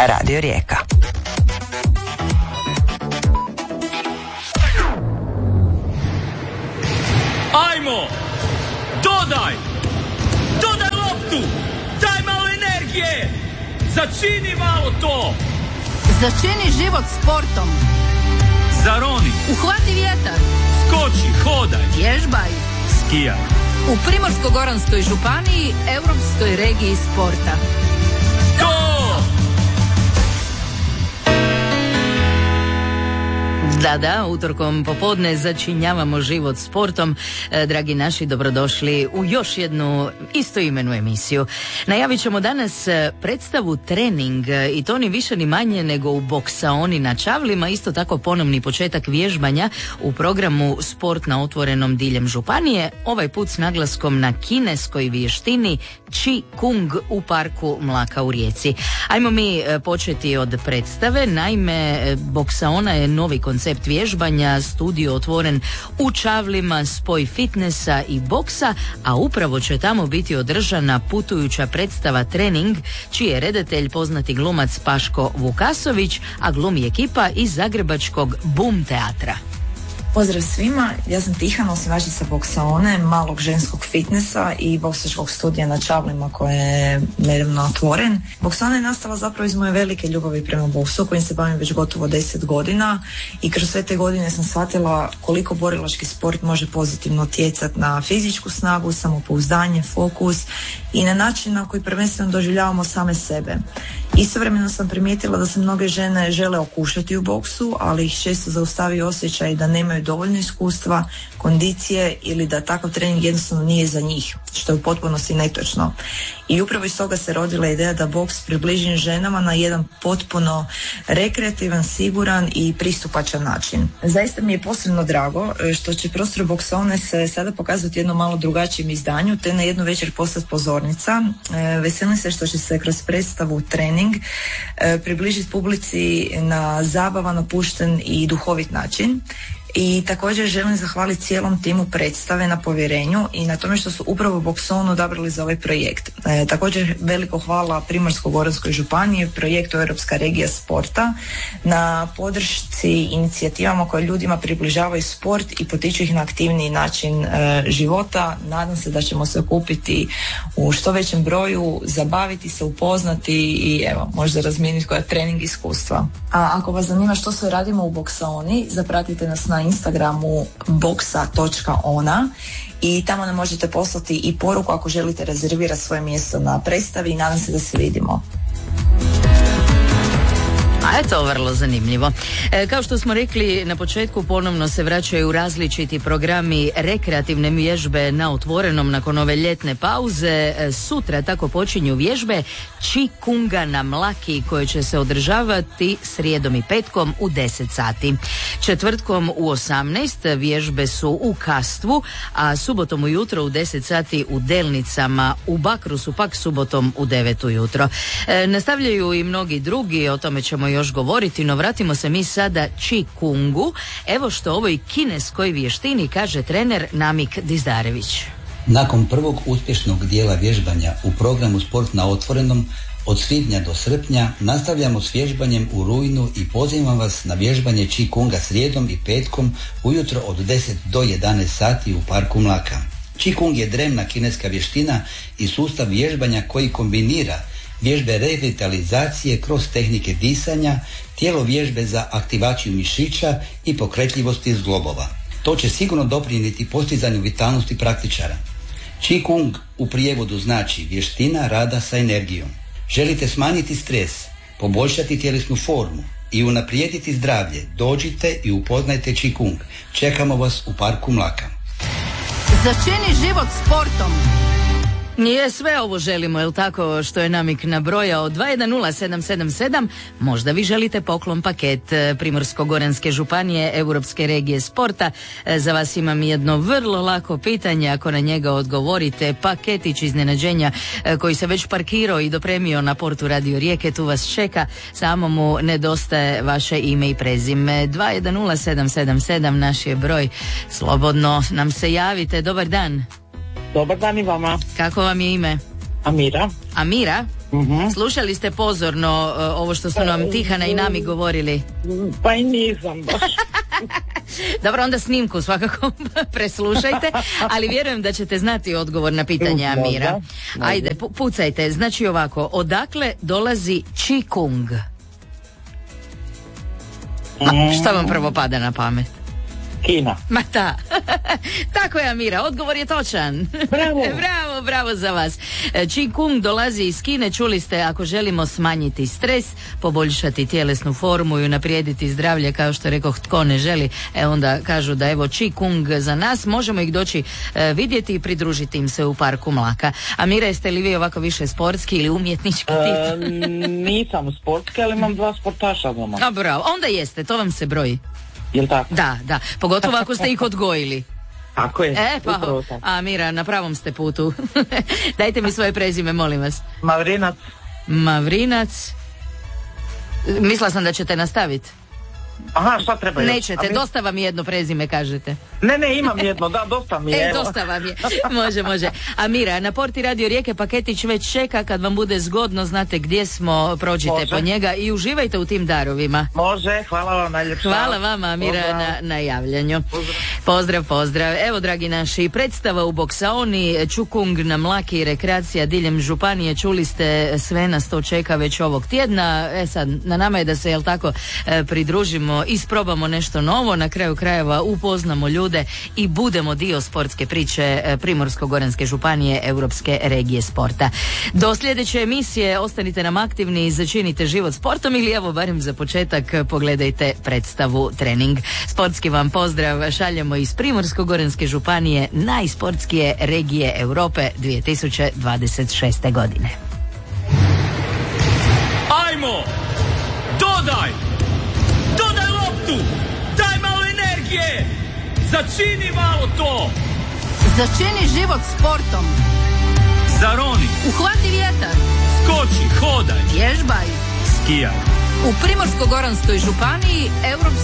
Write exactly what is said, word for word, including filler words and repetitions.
Radio Rijeka. Ajmo! Dodaj! Dodaj loptu! Daj malo energije! Začini malo to! Začini život sportom. Zaroni! Uhvati vjetar. Skoči, hodaj! Vježbaj. Skijaj! U Primorsko-goranskoj županiji, Europskoj regiji sporta. Da, da, utorkom popodne začinjavamo život sportom. E, dragi naši, dobrodošli u još jednu istoimenu emisiju. Najavit ćemo danas predstavu trening i to ni više ni manje nego u boksaoni na Čavlima, isto tako ponovni početak vježbanja u programu Sport na otvorenom diljem županije, ovaj put s naglaskom na kineskoj vještini Chi Kung u parku Mlaka u Rijeci. Ajmo mi početi od predstave. Naime, boksaona je novi koncept vježbanja, studio otvoren u Čavlima, spoj fitnessa i boksa, a upravo će tamo biti održana putujuća predstava trening, čiji je redatelj poznati glumac Paško Vukasović, a glumi ekipa iz zagrebačkog Bum teatra. Pozdrav svima, ja sam Tihana, osnivačica boksaone, malog ženskog fitnessa i boksačkog studija na Čavlima koje je nedavno otvoren. Boksaona je nastala zapravo iz moje velike ljubavi prema boksu, kojim se bavim već gotovo deset godina i kroz sve te godine sam shvatila koliko borilački sport može pozitivno utjecati na fizičku snagu, samopouzdanje, fokus i na način na koji prvenstveno doživljavamo same sebe. Istovremeno sam primijetila da se mnoge žene žele okušati u boksu, ali ih često zaustavi osjećaj da nemaju dovoljno iskustva, kondicije ili da takav trening jednostavno nije za njih, što je u potpunosti netočno. I upravo iz toga se rodila ideja da boks približim ženama na jedan potpuno rekreativan, siguran i pristupačan način. Zaista mi je posebno drago što će prostor boksaone se sada pokazati jednom malo drugačijem izdanju, te na jednu večer postati pozornica. Veselim se što će se kroz predstavu trening približiti publici na zabavan, opušten i duhovit način. I također želim zahvaliti cijelom timu predstave na povjerenju i na tome što su upravo boksaonu odabrali za ovaj projekt. E, također veliko hvala Primorsko-goranskoj županiji, projektu Europska regija sporta, na podršci inicijativama koje ljudima približavaju sport i potiču ih na aktivniji način e, života. Nadam se da ćemo se okupiti u što većem broju, zabaviti se, upoznati i evo, možda razmijeniti koja trening iskustva. A ako vas zanima što sve radimo u boksaoni, zapratite nas na Instagramu boksa točka ona i tamo nam možete poslati i poruku ako želite rezervirati svoje mjesto na predstavi i nadam se da se vidimo. A eto, vrlo zanimljivo. E, kao što smo rekli na početku, ponovno se vraćaju različiti programi rekreativne vježbe na otvorenom nakon ove ljetne pauze. E, sutra tako počinju vježbe Chi Kunga na Mlaki koje će se održavati srijedom i petkom u deset sati. Četvrtkom u osamnaest vježbe su u Kastvu, a subotom ujutro u deset sati u Delnicama, u Bakru su pak subotom u devet ujutro. E, nastavljaju i mnogi drugi, o tome ćemo još govoriti, no vratimo se mi sada Chi Kungu. Evo što ovoj kineskoj vještini kaže trener Namik Dizdarević. Nakon prvog uspješnog dijela vježbanja u programu Sport na otvorenom od svibnja do srpnja nastavljamo s vježbanjem u rujnu i pozivam vas na vježbanje Chi Kunga srijedom i petkom ujutro od deset do jedanaest sati u parku Mlaka. Chi Kung je drevna kineska vještina i sustav vježbanja koji kombinira vježbe revitalizacije kroz tehnike disanja, tijelo vježbe za aktivaciju mišića i pokretljivosti zglobova. To će sigurno doprinijeti postizanju vitalnosti praktičara. Chi Kung u prijevodu znači vještina rada sa energijom. Želite smanjiti stres, poboljšati tjelesnu formu i unaprijediti zdravlje? Dođite i upoznajte Chi Kung. Čekamo vas u parku Mlaka. Začini život sportom. Nije sve ovo želimo, jel tako, što je Namik nabrojao. Dva jedan nula sedam sedam sedam, možda vi želite poklon paket Primorsko-goranske županije, Europske regije sporta. Za vas imam jedno vrlo lako pitanje, ako na njega odgovorite, paketić iznenađenja koji se već parkirao i dopremio na portu Radio Rijeke, tu vas čeka, samo mu nedostaje vaše ime i prezime. Dva jedan nula sedam sedam sedam, naš je broj, slobodno nam se javite. Dobar dan. Dobar dan i vama. Kako vam je ime? Amira. Amira? Uh-huh. Slušali ste pozorno uh, ovo što su nam Tihana i Nami govorili? Pa i nisam baš. Dobro, onda snimku svakako preslušajte, ali vjerujem da ćete znati odgovor na pitanje Amira. Ajde, pu- pucajte. Znači ovako, odakle dolazi Qigong? Ma, šta vam prvo pada na pamet? Kina. Ma ta. Tako je, Amira, odgovor je točan. Bravo. bravo, bravo za vas. Qigong dolazi iz Kine, čuli ste, ako želimo smanjiti stres, poboljšati tjelesnu formu i unaprijediti zdravlje, kao što rekoh, tko ne želi, e onda kažu da evo Qigong za nas, možemo ih doći e, vidjeti i pridružiti im se u parku Mlaka. Amira, jeste li vi ovako više sportski ili umjetnički tip? E, nisam sportski, ali imam dva sportaša doma. A bravo, onda jeste, to vam se broji. Jel tako? Da, da, pogotovo ako ste ih odgojili. Tako je. E, pa, Amira, na pravom ste putu. Dajte mi svoje prezime, molim vas. Mavrinac. Mavrinac. Mislila sam da ćete nastaviti. Aha, šta treba još? Nećete, mi... dosta vam jedno prezime, kažete. Ne, ne, imam jedno, da, dosta mi je. E, dosta vam je. Može, može. Amira, na Porti Radio Rijeke paketić već čeka, kad vam bude zgodno, znate gdje smo, prođite može. Po njega i uživajte u tim darovima. Može, hvala vam najljepša. Hvala vama, Amira, na, na javljanju. Pozdrav. pozdrav, pozdrav. Evo, dragi naši, predstava u Boksaoni, Qigong na Mlaki, rekreacija diljem županije, čuli ste, sve nas to čeka već ovog tjedna. E sad, na nama je da se, jel tako, pridružimo, isprobamo nešto novo, na kraju krajeva upoznamo ljude i budemo dio sportske priče Primorsko-goranske županije, Europske regije sporta. Do sljedeće emisije ostanite nam aktivni, začinite život sportom ili evo barem za početak pogledajte predstavu Trening. Sportski vam pozdrav šaljemo iz Primorsko-goranske županije, najsportskije regije Europe dvije tisuće dvadeset šeste. godine. Ajmo! Dodaj! Dodaj loptu! Daj malo energije! Začini malo to! Začini život sportom. Zaroni! Uhvati vjetar. Skoči, hodaj! Vježbaj. Skijaj! U Primorsko-goranskoj županiji Europska